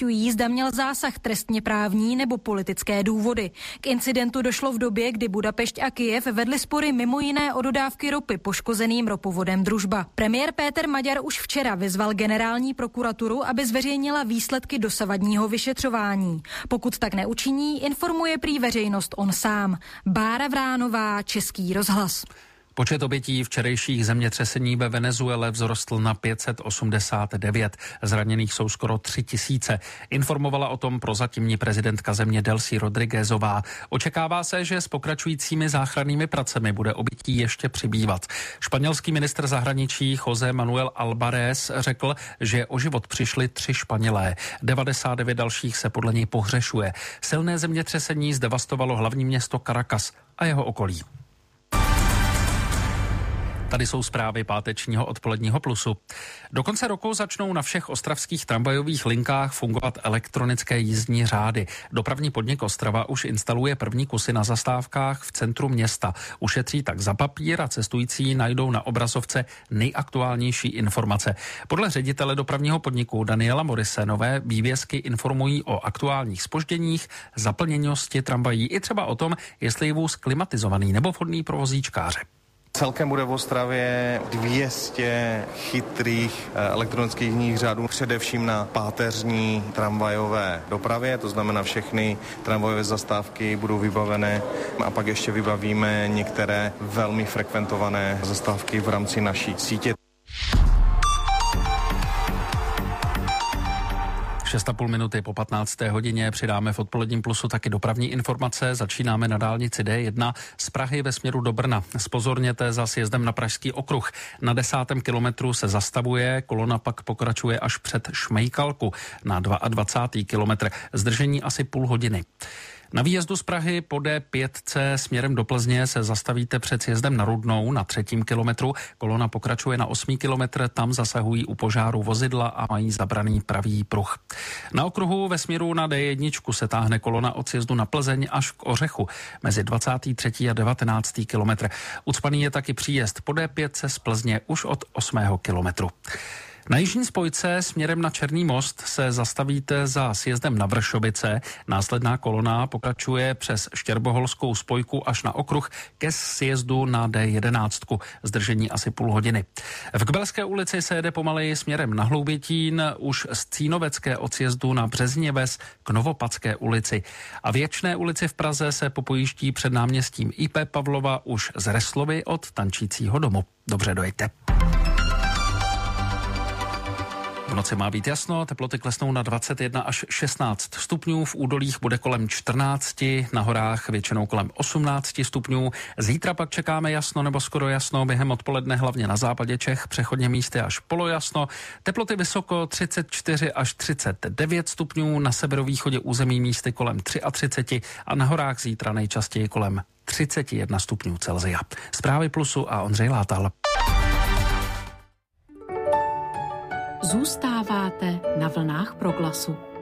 zjišťují, zda měl zásah trestně právní nebo politické důvody. K incidentu došlo v době, kdy Budapešť a Kyjev vedly spory mimo jiné o dodávky ropy poškozeným ropovodem Družba. Premiér Péter Maďar už včera vyzval generální prokuraturu, aby zveřejnila výsledky dosavadního vyšetřování. Pokud tak neučiní, informuje prý veřejnost on sám. Bára Vránová, Český rozhlas. Počet obětí včerejších zemětřesení ve Venezuele vzrostl na 589. Zraněných jsou skoro 3000. Informovala o tom prozatímní prezidentka země Delcy Rodriguezová. Očekává se, že s pokračujícími záchrannými pracemi bude obětí ještě přibývat. Španělský ministr zahraničí José Manuel Alvarez řekl, že o život přišli 3 Španělé. 99 dalších se podle něj pohřešuje. Silné zemětřesení zdevastovalo hlavní město Caracas a jeho okolí. Tady jsou zprávy pátečního odpoledního Plusu. Do konce roku začnou na všech ostravských tramvajových linkách fungovat elektronické jízdní řády. Dopravní podnik Ostrava už instaluje první kusy na zastávkách v centru města. Ušetří tak za papír a cestující najdou na obrazovce nejaktuálnější informace. Podle ředitele dopravního podniku Daniela Morise nové vývězky informují o aktuálních zpožděních, zaplněnosti tramvají i třeba o tom, jestli je vůz klimatizovaný nebo vhodný pro vozíčkáře. Celkem bude v Ostravě 200 chytrých elektronických jízdních řádů, především na páteřní tramvajové dopravě, to znamená všechny tramvajové zastávky budou vybavené a pak ještě vybavíme některé velmi frekventované zastávky v rámci naší sítě. 6,5 minuty po 15. hodině přidáme v odpoledním Plusu taky dopravní informace. Začínáme na dálnici D1 z Prahy ve směru do Brna. Zpozorněte za sjezdem na Pražský okruh. Na 10. kilometru se zastavuje, kolona pak pokračuje až před Šmejkalku na 22. kilometr. Zdržení asi půl hodiny. Na výjezdu z Prahy po D5 směrem do Plzně se zastavíte před sjezdem na Rudnou na 3. kilometru. Kolona pokračuje na 8. kilometr, tam zasahují u požáru vozidla a mají zabraný pravý pruh. Na okruhu ve směru na D1 se táhne kolona od sjezdu na Plzeň až k Ořechu mezi 23. a 19. kilometr. Ucpaný je taky příjezd po D5 z Plzně už od 8. kilometru. Na jižní spojce směrem na Černý most se zastavíte za sjezdem na Vršovice. Následná kolona pokračuje přes Štěrboholskou spojku až na okruh ke sjezdu na D11. Zdržení asi půl hodiny. V Kbelské ulici se jede pomaleji směrem na Hloubětín už z Cínovecké od sjezdu na Březněves k Novopadské ulici. A v Věčné ulici v Praze se popojíždí před náměstím IP Pavlova už z Reslovy od Tančícího domu. Dobře dojeďte. V noci má být jasno, teploty klesnou na 21 až 16 stupňů, v údolích bude kolem 14, na horách většinou kolem 18 stupňů. Zítra pak čekáme jasno nebo skoro jasno, během odpoledne hlavně na západě Čech, přechodně místy až polojasno. Teploty vysoko 34 až 39 stupňů, na severovýchodě území místy kolem 33 a na horách zítra nejčastěji kolem 31 stupňů Celsia. Zprávy Plusu a Ondřej Látal. Zůstáváte na vlnách Proglasu.